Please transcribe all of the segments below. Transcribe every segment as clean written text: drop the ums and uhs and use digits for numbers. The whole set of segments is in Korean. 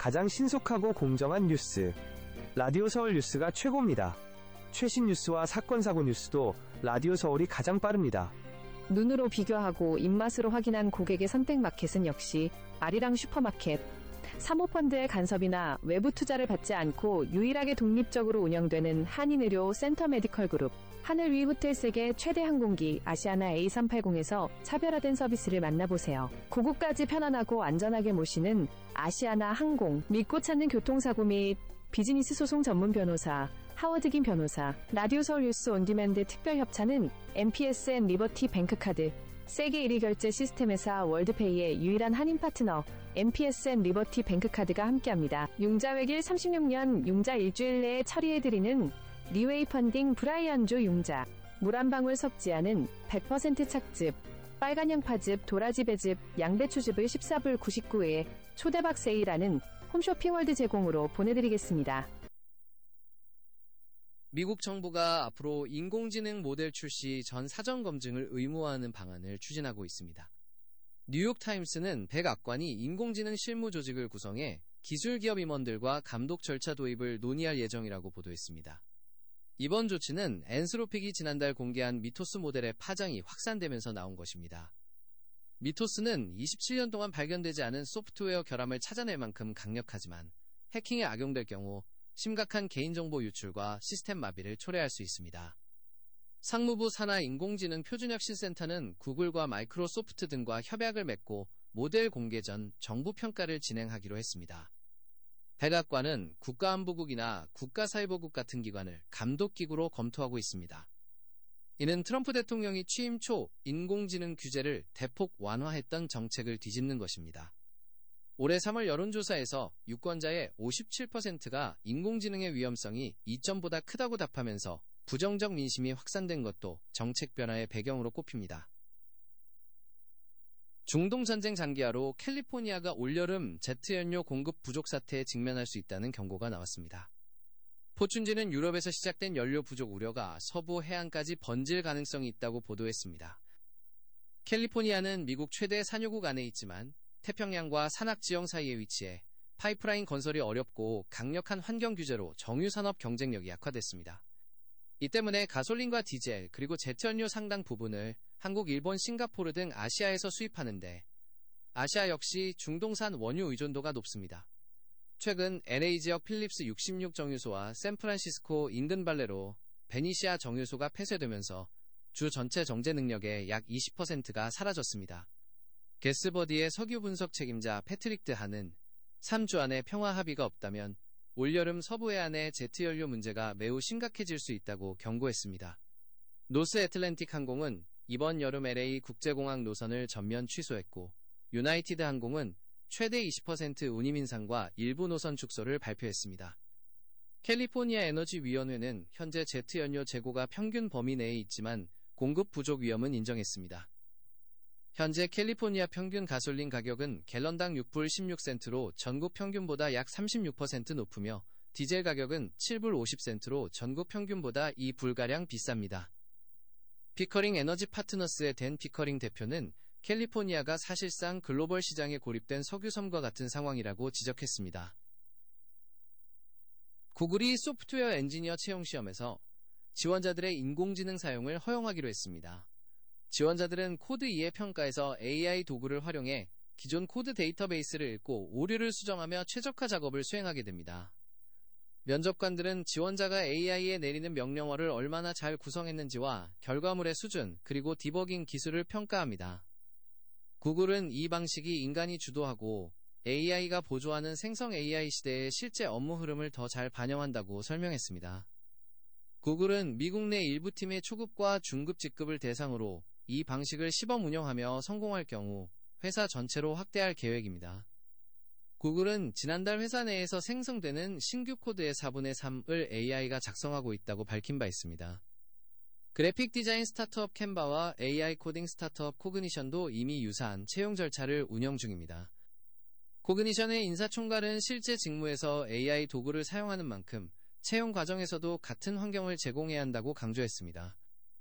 가장 신속하고 공정한 뉴스. 라디오 서울 뉴스가 최고입니다. 최신 뉴스와 사건 사고 뉴스도 라디오 서울이 가장 빠릅니다. 눈으로 비교하고 입맛으로 확인한 고객의 선택 마켓은 역시 아리랑 슈퍼마켓. 사모펀드의 간섭이나 외부 투자를 받지 않고 유일하게 독립적으로 운영되는 한인의료 센터메디컬그룹. 하늘 위 호텔 세계 최대 항공기 아시아나 A380에서 차별화된 서비스를 만나보세요. 고국까지 편안하고 안전하게 모시는 아시아나 항공. 믿고 찾는 교통사고 및 비즈니스 소송 전문 변호사 하워드긴 변호사. 라디오 서울 뉴스 온디맨드 특별 협찬은 MPS 앤 리버티 뱅크카드. 세계 1위 결제 시스템 회사 월드페이의 유일한 한인 파트너 MPS 앤 리버티 뱅크카드가 함께합니다. 융자외길 36년 융자 일주일 내에 처리해드리는 리웨이 펀딩 브라이언조 융자. 물 한 방울 섞지 않은 100% 착즙. 빨간 양파즙, 도라지 배즙, 양배추즙을 14불 99에 초대박 세일하는 홈쇼핑월드 제공으로 보내드리겠습니다. 미국 정부가 앞으로 인공지능 모델 출시 전 사전 검증을 의무화하는 방안을 추진하고 있습니다. 뉴욕타임스는 백악관이 인공지능 실무 조직을 구성해 기술기업 임원들과 감독 절차 도입을 논의할 예정이라고 보도했습니다. 이번 조치는 엔스로픽이 지난달 공개한 미토스 모델의 파장이 확산되면서 나온 것입니다. 미토스는 27년 동안 발견되지 않은 소프트웨어 결함을 찾아낼 만큼 강력하지만 해킹에 악용될 경우 심각한 개인정보 유출과 시스템 마비를 초래할 수 있습니다. 상무부 산하 인공지능 표준혁신센터는 구글과 마이크로소프트 등과 협약을 맺고 모델 공개 전 정부 평가를 진행하기로 했습니다. 백악관은 국가안보국이나 국가사이버국 같은 기관을 감독기구로 검토하고 있습니다. 이는 트럼프 대통령이 취임 초 인공지능 규제를 대폭 완화했던 정책을 뒤집는 것입니다. 올해 3월 여론조사에서 유권자의 57%가 인공지능의 위험성이 이전보다 크다고 답하면서 부정적 민심이 확산된 것도 정책 변화의 배경으로 꼽힙니다. 중동전쟁 장기화로 캘리포니아가 올여름 제트연료 공급 부족 사태에 직면할 수 있다는 경고가 나왔습니다. 포춘지는 유럽에서 시작된 연료 부족 우려가 서부 해안까지 번질 가능성이 있다고 보도했습니다. 캘리포니아는 미국 최대 산유국 안에 있지만 태평양과 산악지형 사이에 위치해 파이프라인 건설이 어렵고 강력한 환경 규제로 정유산업 경쟁력이 약화됐습니다. 이 때문에 가솔린과 디젤 그리고 제트연료 상당 부분을 한국, 일본, 싱가포르 등 아시아에서 수입하는데 아시아 역시 중동산 원유 의존도가 높습니다. 최근 LA 지역 필립스 66 정유소와 샌프란시스코 인근 발레로 베니시아 정유소가 폐쇄되면서 주 전체 정제 능력의 약 20%가 사라졌습니다. 게스버디의 석유 분석 책임자 패트릭 드하는 3주 안에 평화 합의가 없다면 올여름 서부 해안의 제트연료 문제가 매우 심각해질 수 있다고 경고했습니다. 노스 애틀랜틱 항공은 이번 여름 LA 국제공항 노선을 전면 취소했고 유나이티드 항공은 최대 20% 운임 인상과 일부 노선 축소를 발표했습니다. 캘리포니아 에너지위원회는 현재 제트연료 재고가 평균 범위 내에 있지만 공급 부족 위험은 인정했습니다. 현재 캘리포니아 평균 가솔린 가격은 갤런당 6불 16센트로 전국 평균보다 약 36% 높으며 디젤 가격은 7불 50센트로 전국 평균보다 2불가량 비쌉니다. 피커링 에너지 파트너스의 댄 피커링 대표는 캘리포니아가 사실상 글로벌 시장에 고립된 석유섬과 같은 상황이라고 지적했습니다. 구글이 소프트웨어 엔지니어 채용 시험에서 지원자들의 인공지능 사용을 허용하기로 했습니다. 지원자들은 코드 이해 평가에서 AI 도구를 활용해 기존 코드 데이터베이스를 읽고 오류를 수정하며 최적화 작업을 수행하게 됩니다. 면접관들은 지원자가 AI에 내리는 명령어를 얼마나 잘 구성했는지와 결과물의 수준, 그리고 디버깅 기술을 평가합니다. 구글은 이 방식이 인간이 주도하고 AI가 보조하는 생성 AI 시대의 실제 업무 흐름을 더 잘 반영한다고 설명했습니다. 구글은 미국 내 일부 팀의 초급과 중급 직급을 대상으로 이 방식을 시범 운영하며 성공할 경우 회사 전체로 확대할 계획입니다. 구글은 지난달 회사 내에서 생성되는 신규 코드의 4분의 3을 AI가 작성하고 있다고 밝힌 바 있습니다. 그래픽 디자인 스타트업 캔바와 AI 코딩 스타트업 코그니션도 이미 유사한 채용 절차를 운영 중입니다. 코그니션의 인사총괄은 실제 직무에서 AI 도구를 사용하는 만큼 채용 과정에서도 같은 환경을 제공해야 한다고 강조했습니다.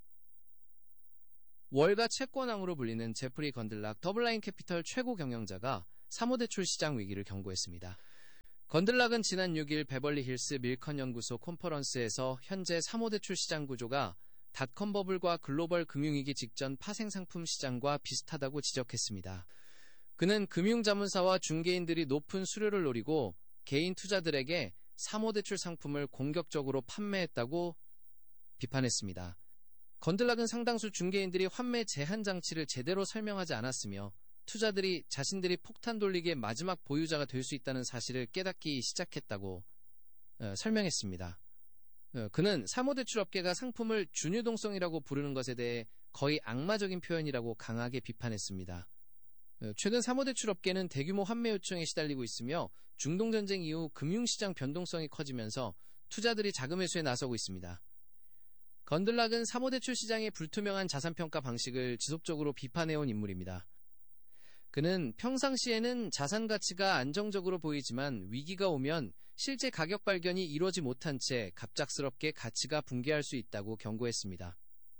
월가 채권왕으로 불리는 제프리 건들락 더블라인 캐피털 최고 경영자가 사모대출 시장 위기를 경고했습니다. 건들락은 지난 6일 베벌리 힐스 밀컨 연구소 컨퍼런스에서 현재 3호 대출 시장 구조가 닷컴 버블과 글로벌 금융위기 직전 파생 상품 시장과 비슷하다고 지적했습니다. 그는 금융자문사와 중개인들이 높은 수수료를 노리고 개인 투자들에게 3호 대출 상품을 공격적으로 판매했다고 비판했습니다. 건들락은 상당수 중개인들이 환매 제한 장치를 제대로 설명하지 않았으며 투자들이 자신들이 폭탄 돌리기의 마지막 보유자가 될 수 있다는 사실을 깨닫기 시작했다고 설명했습니다. 그는 3호 대출업계가 상품을 준유동성이라고 부르는 것에 대해 거의 악마적인 표현이라고 강하게 비판했습니다. 최근 3호 대출업계는 대규모 환매 요청에 시달리고 있으며 중동전쟁 이후 금융시장 변동성이 커지면서 투자들이 자금 회수에 나서고 있습니다. 건들락은 3호 대출 시장의 불투명한 자산평가 방식을 지속적으로 비판해온 인물입니다. 그는 평상시에는 자산 가치가 안정적으로 보이지만 위기가 오면 실제 가격 발견이 이루어지 못한 채 갑작스럽게 가치가 붕괴할 수 있다고 경고했습니다.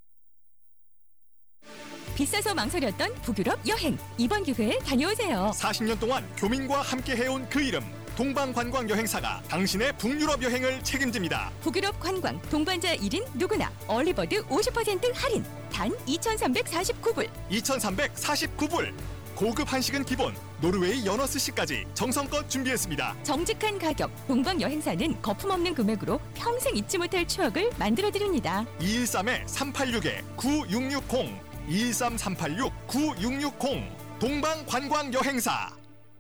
비싸서 망설였던 북유럽 여행. 이번 기회에 다녀오세요. 40년 동안 교민과 함께 해온 그 이름 동방관광여행사가 당신의 북유럽 여행을 책임집니다. 북유럽 관광 동반자 1인 누구나 얼리버드 50% 할인. 단 2,349불. 2,349불. 고급 한식은 기본, 노르웨이 연어 스시까지 정성껏 준비했습니다. 정직한 가격, 동방여행사는 거품없는 금액으로 평생 잊지 못할 추억을 만들어드립니다. 213-386-9660 213-386-9660 동방관광여행사.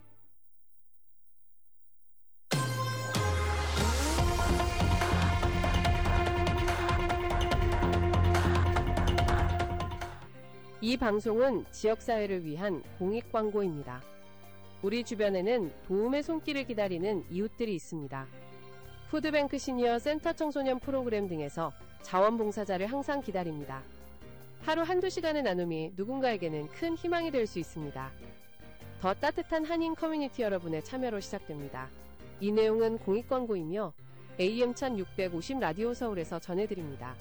이 방송은 지역사회를 위한 공익광고입니다. 우리 주변에는 도움의 손길을 기다리는 이웃들이 있습니다. 푸드뱅크 시니어 센터 청소년 프로그램 등에서 자원봉사자를 항상 기다립니다. 하루 한두 시간의 나눔이 누군가에게는 큰 희망이 될 수 있습니다. 더 따뜻한 한인 커뮤니티 여러분의 참여로 시작됩니다. 이 내용은 공익광고이며 AM 1650 라디오 서울에서 전해드립니다.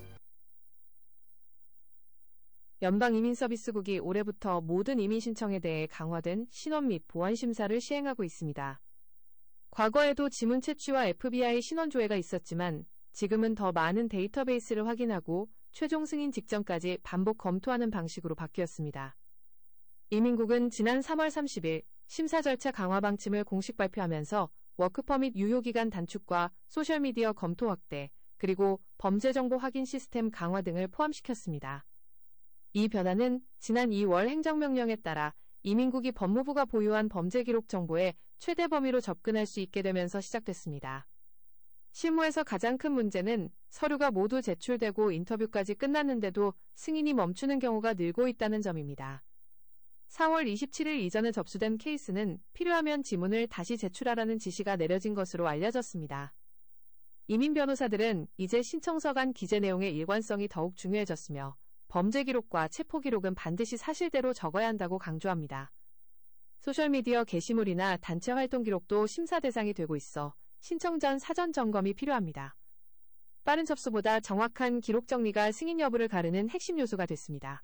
연방이민서비스국이 올해부터 모든 이민 신청에 대해 강화된 신원 및 보안 심사를 시행하고 있습니다. 과거에도 지문 채취와 FBI 신원 조회가 있었지만 지금은 더 많은 데이터베이스를 확인하고 최종 승인 직전까지 반복 검토하는 방식으로 바뀌었습니다. 이민국은 지난 3월 30일 심사 절차 강화 방침을 공식 발표하면서 워크퍼밋 유효기간 단축과 소셜미디어 검토 확대, 그리고 범죄정보 확인 시스템 강화 등을 포함시켰습니다. 이 변화는 지난 2월 행정명령에 따라 이민국이 법무부가 보유한 범죄 기록 정보에 최대 범위로 접근할 수 있게 되면서 시작됐습니다. 실무에서 가장 큰 문제는 서류가 모두 제출되고 인터뷰까지 끝났는데도 승인이 멈추는 경우가 늘고 있다는 점입니다. 4월 27일 이전에 접수된 케이스는 필요하면 지문을 다시 제출하라는 지시가 내려진 것으로 알려졌습니다. 이민 변호사들은 이제 신청서 간 기재 내용의 일관성이 더욱 중요해졌으며 범죄 기록과 체포 기록은 반드시 사실대로 적어야 한다고 강조합니다. 소셜미디어 게시물이나 단체 활동 기록도 심사 대상이 되고 있어 신청 전 사전 점검이 필요합니다. 빠른 접수보다 정확한 기록 정리가 승인 여부를 가르는 핵심 요소가 됐습니다.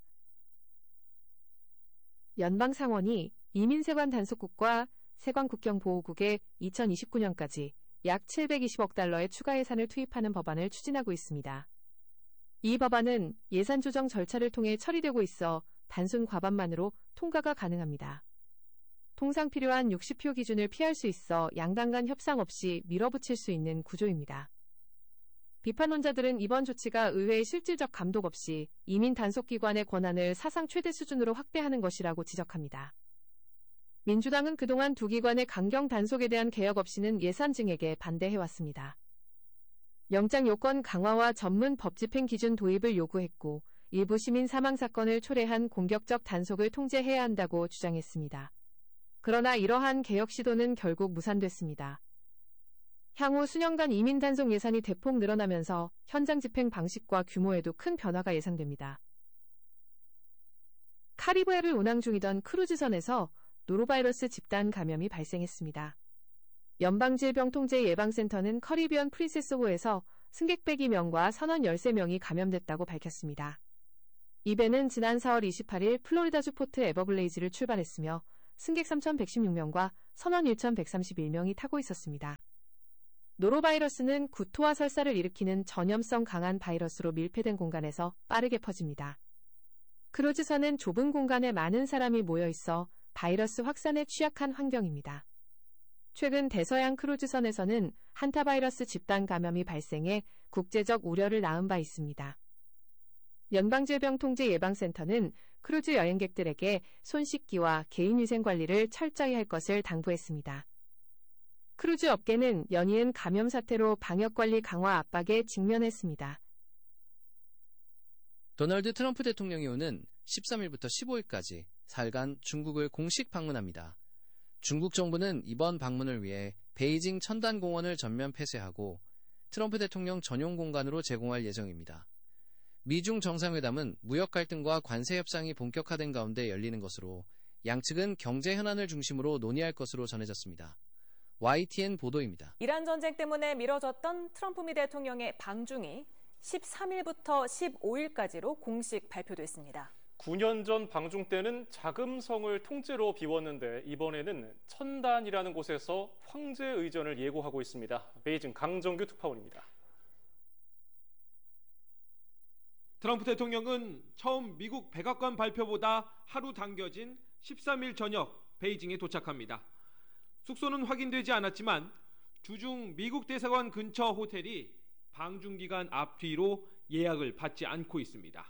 연방상원이 이민세관 단속국과 세관국경보호국에 2029년까지 약 720억 달러의 추가 예산을 투입하는 법안을 추진하고 있습니다. 이 법안은 예산 조정 절차를 통해 처리되고 있어 단순 과반만으로 통과가 가능합니다. 통상 필요한 60표 기준을 피할 수 있어 양당 간 협상 없이 밀어붙일 수 있는 구조입니다. 비판론자들은 이번 조치가 의회의 실질적 감독 없이 이민 단속기관의 권한을 사상 최대 수준으로 확대하는 것이라고 지적합니다. 민주당은 그동안 두 기관의 강경 단속에 대한 개혁 없이는 예산 증액에 반대해왔습니다. 영장 요건 강화와 전문 법 집행 기준 도입을 요구했고 일부 시민 사망 사건을 초래한 공격적 단속을 통제해야 한다고 주장했습니다. 그러나 이러한 개혁 시도는 결국 무산됐습니다. 향후 수년간 이민 단속 예산이 대폭 늘어나면서 현장 집행 방식과 규모에도 큰 변화가 예상됩니다. 카리브해를 운항 중이던 크루즈선에서 노로바이러스 집단 감염이 발생했습니다. 연방질병통제예방센터는 커리비언 프린세스호에서 승객 102명과 선원 13명이 감염됐다고 밝혔습니다. 이 배는 지난 4월 28일 플로리다주 포트 에버블레이즈를 출발했으며 승객 3,116명과 선원 1,131명이 타고 있었습니다. 노로바이러스는 구토와 설사를 일으키는 전염성 강한 바이러스로 밀폐된 공간에서 빠르게 퍼집니다. 크루즈선은 좁은 공간에 많은 사람이 모여 있어 바이러스 확산에 취약한 환경입니다. 최근 대서양 크루즈선에서는 한타바이러스 집단 감염이 발생해 국제적 우려를 낳은 바 있습니다. 연방질병통제예방센터는 크루즈 여행객들에게 손 씻기와 개인위생 관리를 철저히 할 것을 당부했습니다. 크루즈 업계는 연이은 감염 사태로 방역관리 강화 압박에 직면했습니다. 도널드 트럼프 대통령이 오는 13일부터 15일까지 사흘간 중국을 공식 방문합니다. 중국 정부는 이번 방문을 위해 베이징 천단공원을 전면 폐쇄하고 트럼프 대통령 전용 공간으로 제공할 예정입니다. 미중 정상회담은 무역 갈등과 관세 협상이 본격화된 가운데 열리는 것으로 양측은 경제 현안을 중심으로 논의할 것으로 전해졌습니다. YTN 보도입니다. 이란 전쟁 때문에 미뤄졌던 트럼프 미 대통령의 방중이 13일부터 15일까지로 공식 발표됐습니다. 9년 전 방중 때는 자금성을 통째로 비웠는데 이번에는 천단이라는 곳에서 황제 의전을 예고하고 있습니다. 베이징 강정규 특파원입니다. 트럼프 대통령은 처음 미국 백악관 발표보다 하루 당겨진 13일 저녁 베이징에 도착합니다. 숙소는 확인되지 않았지만 주중 미국 대사관 근처 호텔이 방중 기간 앞뒤로 예약을 받지 않고 있습니다.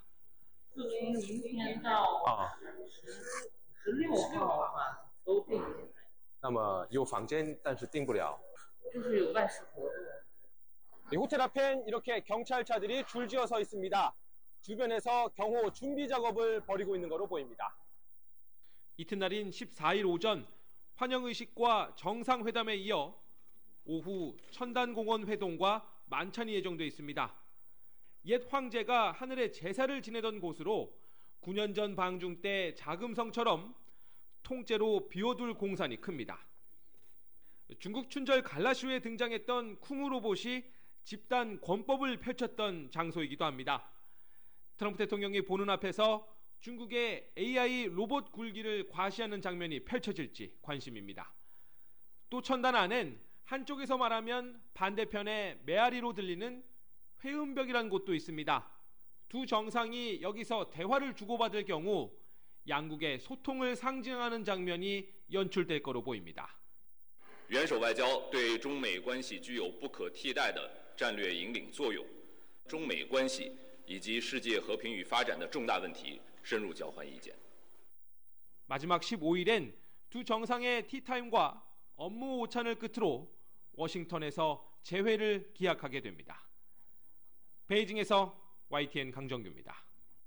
那么有房间但是订不了 호텔 앞엔 이렇게 경찰차들이 줄지어 서 있습니다. 주변에서 경호 준비 작업을 벌이고 있는 것으로 보입니다. 이튿날인 14일 오전 환영의식과 정상회담에 이어 오후 천단공원 회동과 만찬이 예정돼 있습니다. 옛 황제가 하늘에 제사를 지내던 곳으로 9년 전 방중 때 자금성처럼 통째로 비워둘 공산이 큽니다. 중국 춘절 갈라쇼에 등장했던 쿵우 로봇이 집단 권법을 펼쳤던 장소이기도 합니다. 트럼프 대통령이 보는 앞에서 중국의 AI 로봇 굴기를 과시하는 장면이 펼쳐질지 관심입니다. 또 천단 안엔 한쪽에서 말하면 반대편의 메아리로 들리는 회음벽이라는 곳도 있습니다. 두 정상이 여기서 대화를 주고받을 경우 양국의 소통을 상징하는 장면이 연출될 거로 보입니다. 元首外交对中美关系具有不可替代的战略引领作用，中美关系以及世界和平与发展的重大问题深入交换意见. 마지막 15일엔 두 정상의 티타임과 업무 오찬을 끝으로 워싱턴에서 재회를 기약하게 됩니다. 베이징에서 YTN 강정규입니다.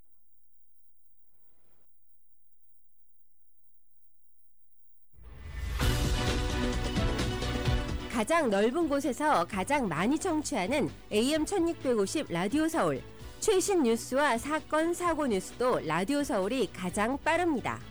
가장 넓은 곳에서 가장 많이 청취하는 AM 1650 라디오 서울. 최신 뉴스와 사건, 사고 뉴스도 라디오 서울이 가장 빠릅니다.